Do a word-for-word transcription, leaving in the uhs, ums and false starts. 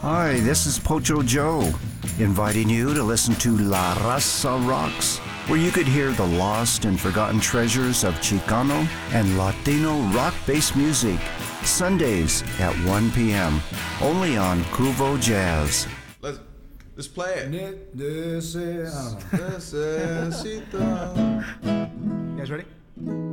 Hi, this is Pocho Joe, inviting you to listen to La Raza Rocks, where you could hear the lost and forgotten treasures of Chicano and Latino rock-based music, Sundays at one p.m., only on Cuvo Jazz. Let's, let's play it. Ne- nece- I don't know. Necesito. You guys ready?